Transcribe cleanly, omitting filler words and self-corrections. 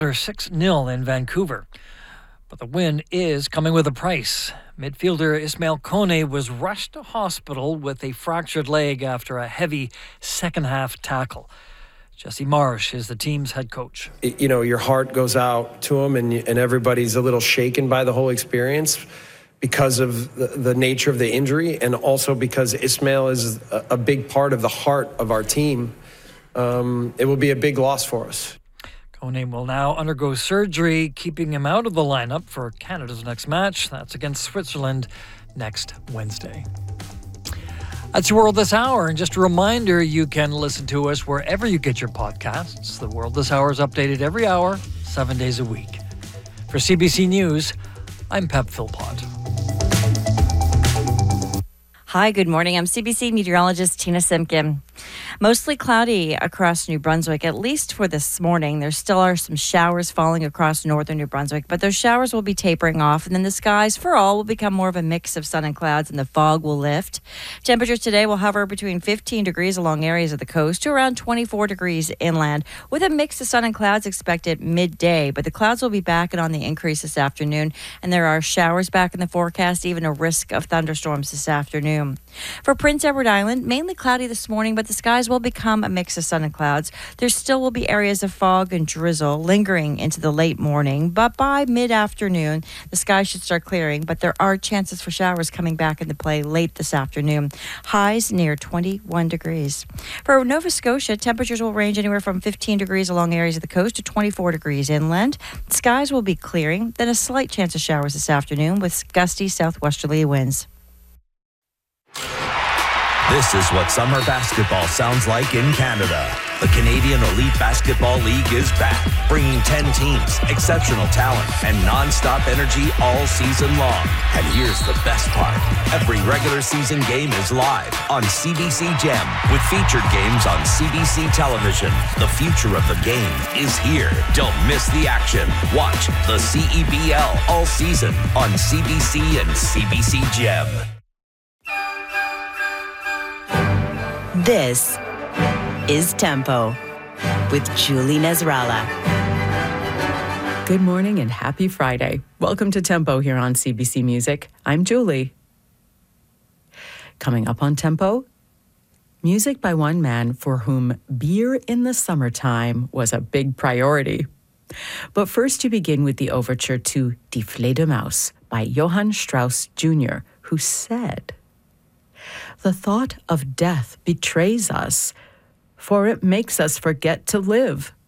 6-0 in Vancouver. But the win is coming with a price. Midfielder Ismail Kone was rushed to hospital with a fractured leg after a heavy second-half tackle. Jesse Marsh is the team's head coach. You know, your heart goes out to him, and everybody's a little shaken by the whole experience because of the nature of the injury, and also because Ismail is a big part of the heart of our team. It will be a big loss for us. Kone will now undergo surgery, keeping him out of the lineup for Canada's next match. That's against Switzerland next Wednesday. That's your World This Hour. And just a reminder, you can listen to us wherever you get your podcasts. The World This Hour is updated every hour, 7 days a week. For CBC News, I'm Pep Philpott. Hi, good morning. I'm CBC meteorologist Tina Simpkin. Mostly cloudy across New Brunswick, at least for this morning. There still are some showers falling across northern New Brunswick, but those showers will be tapering off, and then the skies for all will become more of a mix of sun and clouds, and the fog will lift. Temperatures today will hover between 15 degrees along areas of the coast to around 24 degrees inland, with a mix of sun and clouds expected midday, but the clouds will be back and on the increase this afternoon, and there are showers back in the forecast, even a risk of thunderstorms this afternoon. For Prince Edward Island, mainly cloudy this morning, but the skies will become a mix of sun and clouds. There still will be areas of fog and drizzle lingering into the late morning, but by mid-afternoon, the sky should start clearing, but there are chances for showers coming back into play late this afternoon. Highs near 21 degrees. For Nova Scotia, temperatures will range anywhere from 15 degrees along areas of the coast to 24 degrees inland. Skies will be clearing, then a slight chance of showers this afternoon with gusty southwesterly winds. This is what summer basketball sounds like in Canada. The Canadian Elite Basketball League is back, bringing 10 teams, exceptional talent, and non-stop energy all season long. And here's the best part. Every regular season game is live on CBC Gem, with featured games on CBC television. The future of the game is here. Don't miss the action. Watch the CEBL all season on CBC and CBC Gem. This is Tempo with Julie Nezrala. Good morning and happy Friday. Welcome to Tempo here on CBC Music. I'm Julie. Coming up on Tempo, music by one man for whom beer in the summertime was a big priority. But first, you begin with the overture to Die Fledermaus by Johann Strauss Jr., who said, "The thought of death betrays us, for it makes us forget to live.